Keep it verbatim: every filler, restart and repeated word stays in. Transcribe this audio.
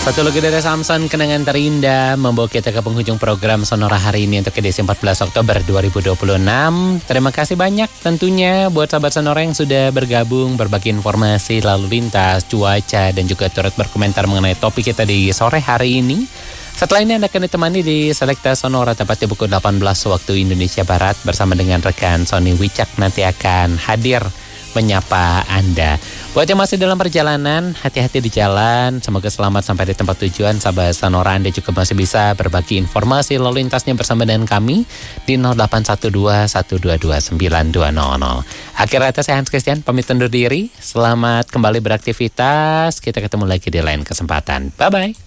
Satu lagu dari Samson, Kenangan Terindah, membawa kita ke penghujung program Sonora hari ini untuk edisi empat belas Oktober dua ribu dua puluh enam. Terima kasih banyak tentunya buat sahabat Sonora yang sudah bergabung, berbagi informasi lalu lintas, cuaca, dan juga turut berkomentar mengenai topik kita di sore hari ini. Setelah ini Anda akan ditemani di Selekta Sonora tepatnya pukul delapan belas waktu Indonesia Barat bersama dengan rekan Sony Wicak nanti akan hadir menyapa Anda. Buat yang masih dalam perjalanan, hati-hati di jalan. Semoga selamat sampai di tempat tujuan. Sahabat Sonora, Anda juga masih bisa berbagi informasi lalu lintasnya bersama dengan kami di nol delapan satu dua satu dua dua sembilan dua nol nol. Akhir kata saya Hans Christian pamit undur diri. Selamat kembali beraktivitas. Kita ketemu lagi di lain kesempatan. Bye-bye.